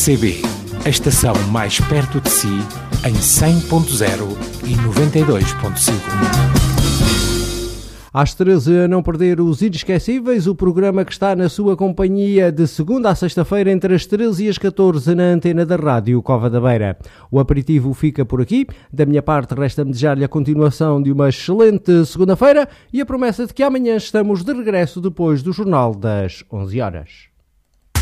RCB, a estação mais perto de si, em 100.0 e 92.5. Às 13, a não perder os Inesquecíveis, o programa que está na sua companhia de segunda a sexta-feira entre as 13 e as 14 na antena da Rádio Cova da Beira. O aperitivo fica por aqui. Da minha parte, resta-me desejar-lhe a continuação de uma excelente segunda-feira e a promessa de que amanhã estamos de regresso depois do Jornal das 11 horas.